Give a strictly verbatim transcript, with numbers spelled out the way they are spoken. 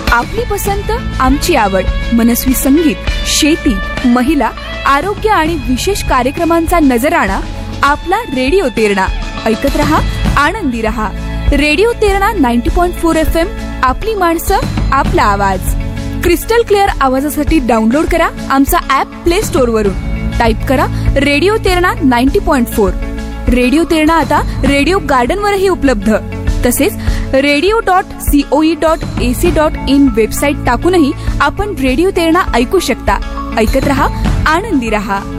आपली पसंत आमची आवड, मनस्वी संगीत, शेती, महिला, आरोग्य आणि विशेष कार्यक्रमांचा नजराणा आपला रेडिओ तेरणा. ऐकत रहा, आनंदी रहा. रेडिओ तेरणा नव्वद पॉइंट चार एफ एम. आपली माणसं, आपला आवाज. क्रिस्टल क्लिअर आवाजासाठी डाउनलोड करा आमचा ऍप प्ले स्टोअर वरून. टाईप करा रेडिओ तेरणा नव्वद पॉइंट चार. रेडिओ तेरणा आता रेडिओ गार्डन वरही उपलब्ध. तसेच radio dot COE dot AC dot in website टाकूनही आपण रेडिओ तेरणा ऐकू शकता. ऐकत रहा, आनंदी रहा.